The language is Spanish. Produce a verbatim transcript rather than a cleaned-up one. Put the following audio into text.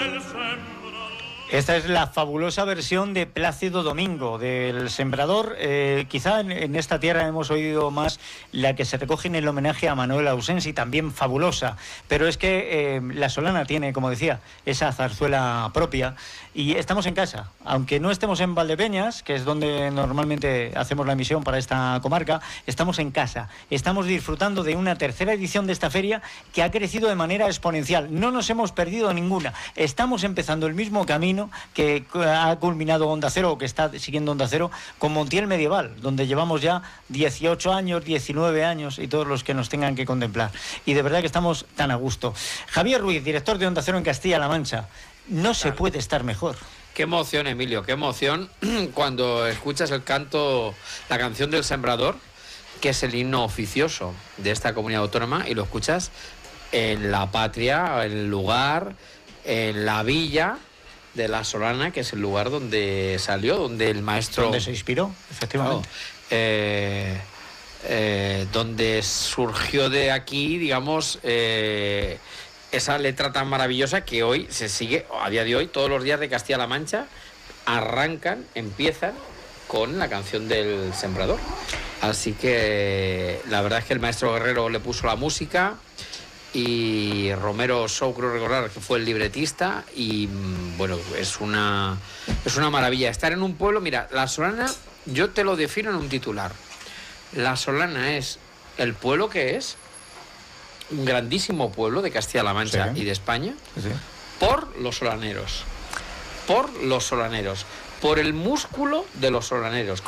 Esta es la fabulosa versión de Plácido Domingo, del Sembrador. Eh, quizá en, en esta tierra hemos oído más la que se recoge en el homenaje a Manuel Ausensi, también fabulosa. Pero es que eh, La Solana tiene, como decía, esa zarzuela propia. Y estamos en casa, aunque no estemos en Valdepeñas, que es donde normalmente hacemos la emisión para esta comarca, estamos en casa. Estamos disfrutando de una tercera edición de esta feria que ha crecido de manera exponencial. No nos hemos perdido ninguna. Estamos empezando el mismo camino que ha culminado Onda Cero, o que está siguiendo Onda Cero, con Montiel Medieval, donde llevamos ya dieciocho años, diecinueve años, y todos los que nos tengan que contemplar. Y de verdad que estamos tan a gusto. Javier Ruiz, director de Onda Cero en Castilla-La Mancha. No se puede estar mejor. Qué emoción, Emilio, qué emoción cuando escuchas el canto, la canción del Sembrador, que es el himno oficioso de esta comunidad autónoma, y lo escuchas en la patria, en el lugar, en la villa de La Solana, que es el lugar donde salió, donde el maestro... Donde se inspiró, efectivamente. Oh, eh, eh, donde surgió de aquí, digamos... Eh, esa letra tan maravillosa que hoy se sigue, a día de hoy, todos los días de Castilla-La Mancha arrancan, empiezan con la canción del Sembrador. Así que la verdad es que el maestro Guerrero le puso la música y Romero Sou, creo recordar que fue el libretista, y bueno, es una, es una maravilla estar en un pueblo. Mira, La Solana, yo te lo defino en un titular. La Solana es el pueblo que es, un grandísimo pueblo de Castilla-La Mancha, sí, y de España, sí, por los solaneros, por los solaneros, por el músculo de los solaneros.